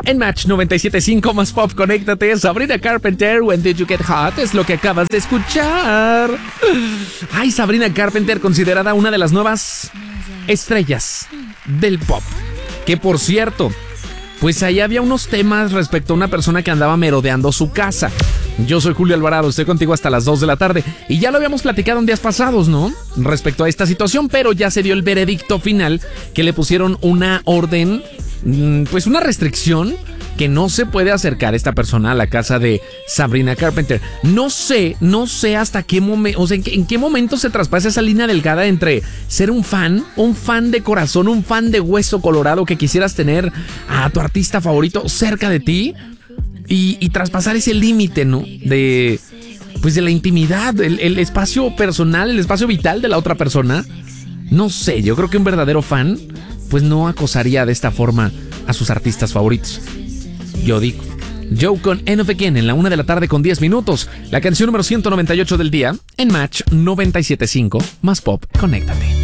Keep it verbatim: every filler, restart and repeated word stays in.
En Match noventa y siete punto cinco más pop, conéctate. Sabrina Carpenter, When Did You Get Hot, es lo que acabas de escuchar. Ay, Sabrina Carpenter, considerada una de las nuevas estrellas del pop. Que por cierto, pues ahí había unos temas respecto a una persona que andaba merodeando su casa. Yo soy Julio Alvarado, estoy contigo hasta las dos de la tarde. Y ya lo habíamos platicado en días pasados, ¿no? Respecto a esta situación, pero ya se dio el veredicto final, que le pusieron una orden, pues una restricción, que no se puede acercar esta persona a la casa de Sabrina Carpenter. No sé, no sé hasta qué momento, o sea, en qué, en qué momento se traspasa esa línea delgada entre ser un fan, un fan de corazón, un fan de hueso colorado que quisieras tener a tu artista favorito cerca de ti y, y traspasar ese límite, ¿no? De, pues de la intimidad, el, el espacio personal, el espacio vital de la otra persona. No sé, yo creo que un verdadero fan, pues no acosaría de esta forma a sus artistas favoritos. Yo digo. Joe con End of Again en la una de la tarde con diez minutos. La canción número ciento noventa y ocho del día en Match noventa y siete punto cinco más pop. Conéctate.